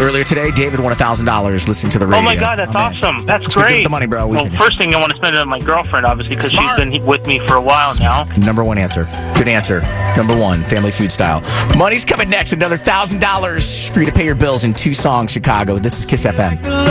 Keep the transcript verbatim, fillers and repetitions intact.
Earlier today, David won one thousand dollars. Listen to the radio. Oh, my God, that's oh, awesome. That's Let's great. Give the money, bro. We well, can... first thing I want to spend it on my girlfriend, obviously, because she's Smart. been with me for a while now. Number one answer. Good answer. Number one, Family Feud style. Money's coming next. Another one thousand dollars for you to pay your bills in two songs, Chicago. This is Kiss F M.